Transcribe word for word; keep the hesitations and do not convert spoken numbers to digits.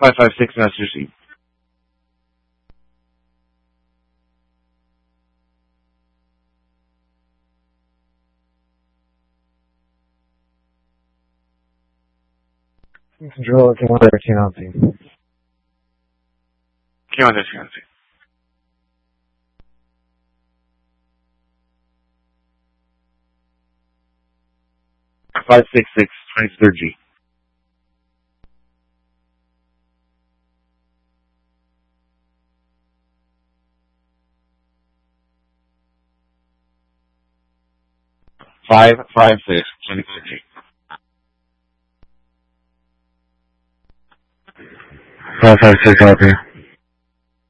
five five six, Master C. Control, Commander, Canopy. Commander, Canopy. five six six, twenty-third G. five five six, twenty-third G. five five six, copy.